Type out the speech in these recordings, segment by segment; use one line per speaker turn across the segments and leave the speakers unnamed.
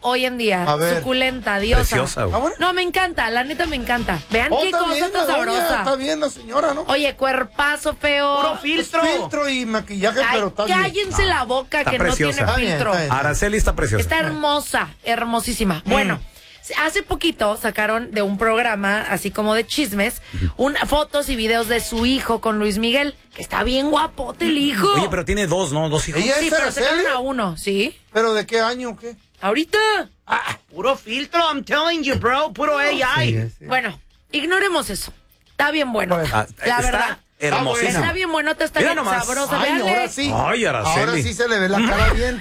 hoy en día.
A ver.
Suculenta, diosa.
Preciosa, güey.
¿Ah, bueno?
No, me encanta, la neta me encanta. Vean qué
Está
cosa
bien,
tan
la doña,
sabrosa.
está bien la señora, ¿no?
Oye, cuerpazo feo.
Puro filtro.
Filtro y maquillaje,
Ay,
pero está bien.
cállense la boca
Está
que
preciosa.
no
Está
tiene
bien,
filtro.
está bien.
Araceli está preciosa.
Está hermosa, hermosísima. Bueno, hace poquito sacaron de un programa, así como de chismes, fotos y videos de su hijo con Luis Miguel, que está bien guapote el hijo.
Oye, pero tiene dos, ¿no? Dos hijos.
¿Ella
Sí,
es
pero
Araceli?
sacaron a uno, ¿sí?
¿Pero de qué año o qué?
Ahorita.
Puro filtro, I'm telling you, bro. Puro AI.
Sí.
Bueno, ignoremos eso. Está bien bueno.
Bueno,
Ah,
la
está
verdad.
hermosísima.
Está bien bueno, está
Mira
bien
nomás.
sabrosa.
Ay,
Véanle.
ahora sí.
Ay, Araceli.
Ahora sí se le ve la cara bien.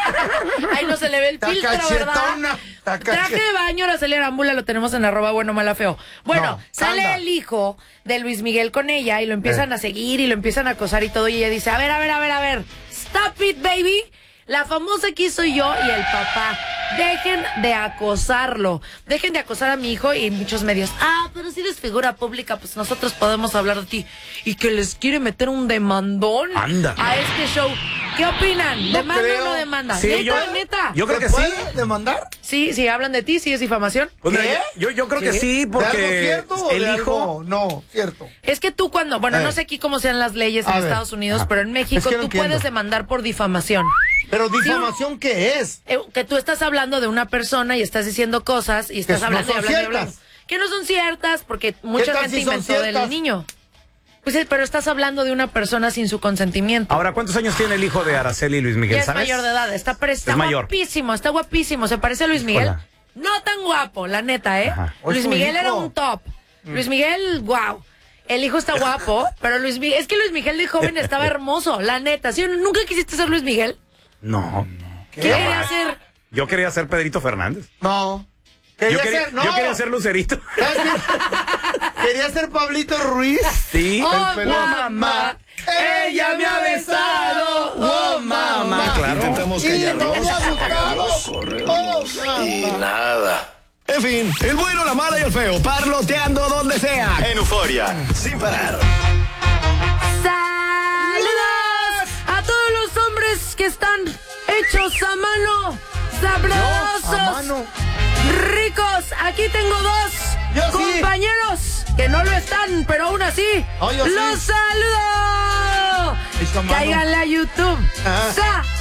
Ay, no se le ve el
Está
filtro, ¿verdad?
cachetona. Está
Traje de baño, Araceli Arámbula, lo tenemos en @buenomala_feo. Bueno,
No,
sale
anda.
el hijo de Luis Miguel con ella y lo empiezan a seguir y lo empiezan a acosar y todo. Y ella dice, a ver, stop it, baby. La famosa aquí soy yo y el papá. Dejen de acosarlo. Dejen de acosar a mi hijo y muchos medios. Pero si eres figura pública, pues nosotros podemos hablar de ti. Y que les quiere meter un demandón
Anda.
a este show. ¿Qué opinan?
No
¿Demanda
creo.
o no demanda?
Sí,
¿Neta?
yo creo
¿Se
que sí.
puede demandar?
Sí, hablan de ti, sí es difamación.
Pues mira,
¿Qué?
yo creo que
¿Qué?
sí,
¿De algo
porque
cierto o
el
de
hijo...
algo no cierto?
Es que tú cuando, no sé aquí cómo sean las leyes en
A ver.
Estados Unidos, pero en México
Es que no
tú
entiendo.
puedes demandar por difamación.
¿Pero difamación qué es?
Que tú estás hablando de una persona y estás diciendo cosas y estás
Que no
hablando y
son
hablando y
ciertas.
hablando. Que no son ciertas porque mucha
tal
gente
si son
inventó
ciertas?
del niño. Pues pero estás hablando de una persona sin su consentimiento.
Ahora, ¿cuántos años tiene el hijo de Araceli y Luis Miguel,
Ya es
sabes?
mayor de edad, está
mayor.
guapísimo, se parece a Luis Miguel.
Hola.
No tan guapo, la neta, ¿eh?
Ajá.
¿O es
Luis
su
Miguel
hijo?
era un top. Luis Miguel, wow. El hijo está guapo, pero Luis Miguel, es que Luis Miguel de joven estaba hermoso, la neta. ¿Sí? ¿Nunca quisiste ser Luis Miguel?
No.
¿Qué quería ser?
Yo quería ser Pedrito Fernández.
No.
Yo quería ser Lucerito.
¿Sabes qué? Quería ser Pablito Ruiz.
Sí.
Oh,
El pelón.
mamá,
ella me ha besado. Oh, mamá.
Claro.
Intentamos
Y no
callarlos,
me ha gustado. Oh,
y
mamá.
nada. En fin, el bueno, la mala y el feo, parloteando donde sea. En Euforia, sin parar.
¡saludos! A todos los hombres que están hechos a mano, sabrosos,
A mano.
ricos. Aquí tengo dos
Yo sí.
compañeros que no lo están, pero aún así
Oh, yo
los
sí.
saludo.
Hecho a mano.
Cáiganle a YouTube.
Ah.